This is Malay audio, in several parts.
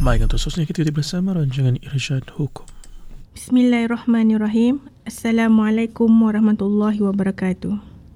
Baik, untuk seterusnya kita bersama rancangan Irsyad Hukum. Bismillahirrahmanirrahim. Assalamualaikum warahmatullahi wabarakatuh.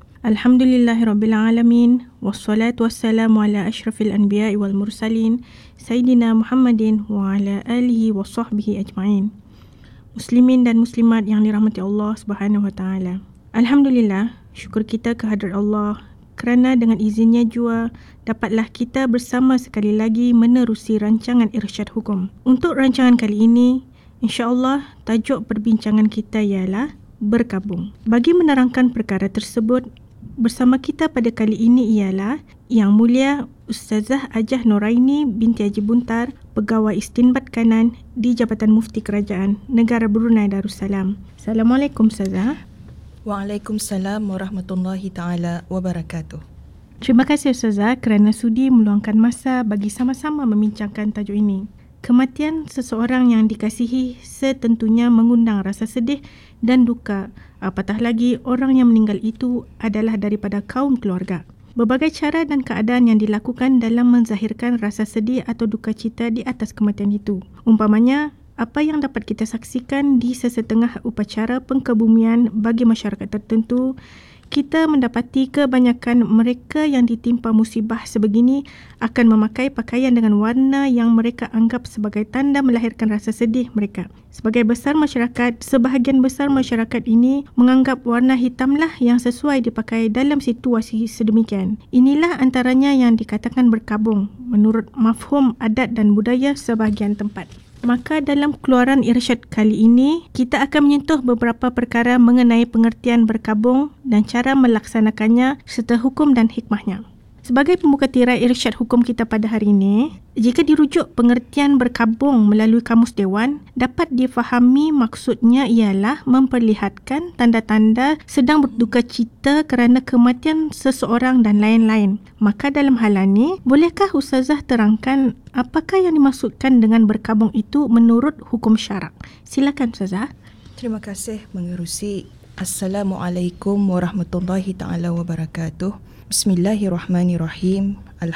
Alhamdulillahirrabbilalamin. Wassalatu wassalamu ala ashrafil anbiya'i wal mursalin Sayyidina Muhammadin wa ala alihi wa sahbihi ajma'in. Muslimin dan muslimat yang dirahmati Allah Subhanahu wa ta'ala. Alhamdulillah, syukur kita kehadrat Allah kerana dengan izinnya jua dapatlah kita bersama sekali lagi menerusi rancangan Irsyad Hukum. Untuk rancangan kali ini, insya-Allah tajuk perbincangan kita ialah berkabung. Bagi menerangkan perkara tersebut, bersama kita pada kali ini ialah Yang Mulia Ustazah Ajah Noraini binti Haji Buntar, Pegawai Istinbat Kanan di Jabatan Mufti Kerajaan Negara Brunei Darussalam. Assalamualaikum Ustazah. Waalaikumsalam warahmatullahi ta'ala wabarakatuh. Terima kasih Ustazah kerana sudi meluangkan masa bagi sama-sama membincangkan tajuk ini. Kematian seseorang yang dikasihi setentunya mengundang rasa sedih dan duka. Apatah lagi orang yang meninggal itu adalah daripada kaum keluarga. Berbagai cara dan keadaan yang dilakukan dalam menzahirkan rasa sedih atau duka cita di atas kematian itu. Umpamanya, apa yang dapat kita saksikan di sesetengah upacara pengkebumian bagi masyarakat tertentu, kita mendapati kebanyakan mereka yang ditimpa musibah sebegini akan memakai pakaian dengan warna yang mereka anggap sebagai tanda melahirkan rasa sedih mereka. Sebagai besar masyarakat, sebahagian besar masyarakat ini menganggap warna hitamlah yang sesuai dipakai dalam situasi sedemikian. Inilah antaranya yang dikatakan berkabung menurut mafhum adat dan budaya sebahagian tempat. Maka dalam keluaran Irsyad kali ini, kita akan menyentuh beberapa perkara mengenai pengertian berkabung dan cara melaksanakannya serta hukum dan hikmahnya. Sebagai pembuka tirai Irsyad Hukum kita pada hari ini, jika dirujuk pengertian berkabung melalui Kamus Dewan, dapat difahami maksudnya ialah memperlihatkan tanda-tanda sedang berduka cita kerana kematian seseorang dan lain-lain. Maka dalam hal ini, bolehkah Ustazah terangkan apakah yang dimaksudkan dengan berkabung itu menurut hukum syarak? Silakan Ustazah. Terima kasih mengerusi. Assalamualaikum warahmatullahi ta'ala wabarakatuh. Bismillahirrahmanirrahim.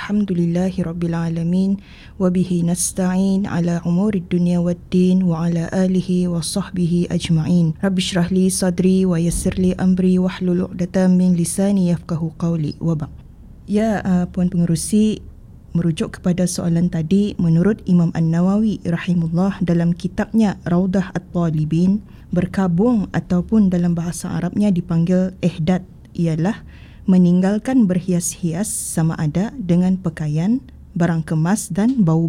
Alhamdulillahirrabbilalamin. Wabihi nasta'in ala umurid dunia waddin wa ala alihi wa sahbihi ajma'in. Rabbi syrahli sadri wa yassirli amri wahlul 'uqdatam min lisani yafqahu qawli wa ba'. Ya, Puan Pengerusi, merujuk kepada soalan tadi, menurut Imam An-Nawawi rahimullah dalam kitabnya Raudah At-Talibin, berkabung ataupun dalam bahasa Arabnya dipanggil ihdat ialah meninggalkan berhias-hias sama ada dengan pakaian, barang kemas dan bau